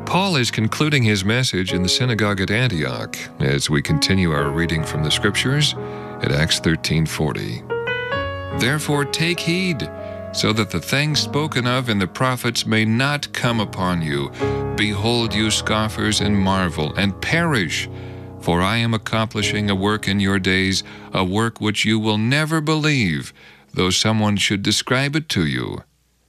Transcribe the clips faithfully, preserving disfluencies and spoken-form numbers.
Paul is concluding his message in the synagogue at Antioch as we continue our reading from the Scriptures at Acts thirteen forty. Therefore take heed, so that the things spoken of in the prophets may not come upon you. Behold, you scoffers, and marvel, and perish, for I am accomplishing a work in your days, a work which you will never believe, though someone should describe it to you.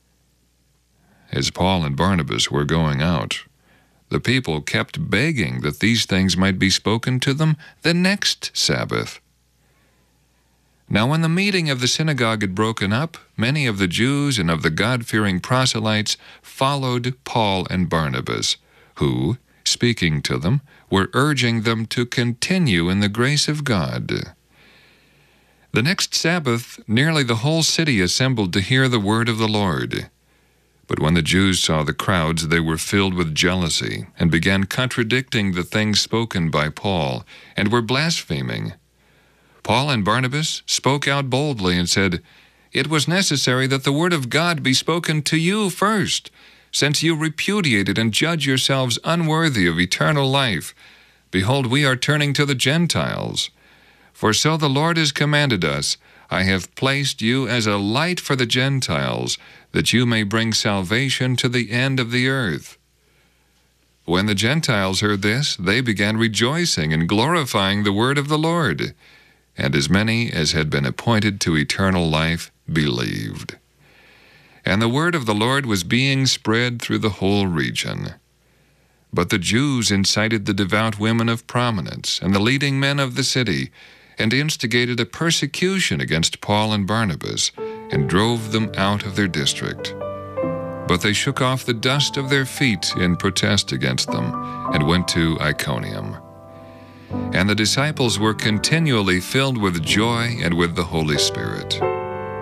As Paul and Barnabas were going out, the people kept begging that these things might be spoken to them the next Sabbath. Now when the meeting of the synagogue had broken up, many of the Jews and of the God-fearing proselytes followed Paul and Barnabas, who, speaking to them, were urging them to continue in the grace of God. The next Sabbath, nearly the whole city assembled to hear the word of the Lord. But when the Jews saw the crowds, they were filled with jealousy, and began contradicting the things spoken by Paul, and were blaspheming. Paul and Barnabas spoke out boldly and said, "It was necessary that the word of God be spoken to you first, since you repudiated and judge yourselves unworthy of eternal life. Behold, we are turning to the Gentiles. For so the Lord has commanded us, I have placed you as a light for the Gentiles, that you may bring salvation to the end of the earth." When the Gentiles heard this, they began rejoicing and glorifying the word of the Lord, and as many as had been appointed to eternal life believed. And the word of the Lord was being spread through the whole region. But the Jews incited the devout women of prominence and the leading men of the city, and instigated a persecution against Paul and Barnabas, and drove them out of their district. But they shook off the dust of their feet in protest against them, and went to Iconium. And the disciples were continually filled with joy and with the Holy Spirit.